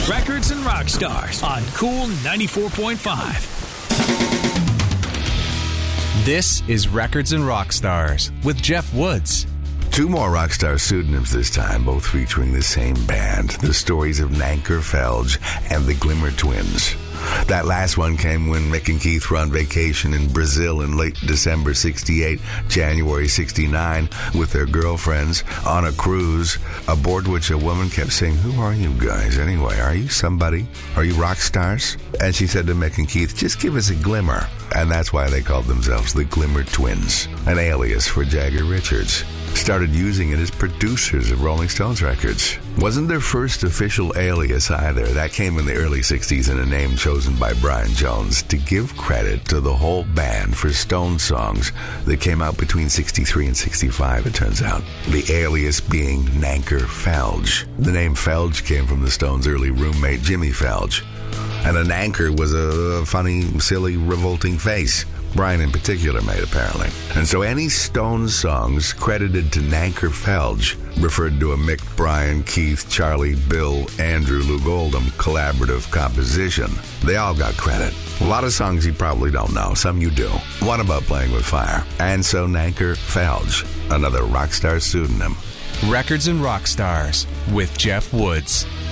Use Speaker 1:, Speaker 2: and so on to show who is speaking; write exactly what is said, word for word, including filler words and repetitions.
Speaker 1: Records and Rock Stars on Cool ninety-four point five.
Speaker 2: This is Records and Rock Stars with Jeff Woods.
Speaker 3: Two more rock star pseudonyms this time, both featuring the same band. The stories of Nanker Felge and the Glimmer Twins. That last one came when Mick and Keith were on vacation in Brazil in late December sixty-eight, January sixty-nine, with their girlfriends on a cruise, aboard which a woman kept saying, "Who are you guys anyway? Are you somebody? Are you rock stars?" And she said to Mick and Keith, "Just give us a glimmer." And that's why they called themselves the Glimmer Twins, an alias for Jagger Richards. Started using it as producers of Rolling Stones records. Wasn't their first official alias either. That came in the early sixties in a name chosen by Brian Jones to give credit to the whole band for Stones songs that came out between sixty-three and sixty-five, it turns out. The alias being Nanker Felge. The name Felge came from the Stones' early roommate, Jimmy Felge. And a Nanker was a funny, silly, revolting face. Brian in particular made, apparently. And so any Stones songs credited to Nanker Felge referred to a Mick, Brian, Keith, Charlie, Bill, Andrew, Lou Goldham collaborative composition. They all got credit. A lot of songs you probably don't know. Some you do. One about playing with fire. And so Nanker Felge, another rock star pseudonym.
Speaker 2: Records and Rock Stars with Jeff Woods.